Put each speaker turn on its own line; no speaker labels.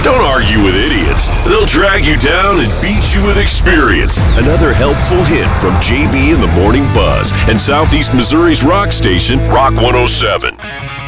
Don't argue with idiots. They'll drag you down and beat you with experience. Another helpful hint from JB and the Morning Buzz and Southeast Missouri's rock station, Rock 107.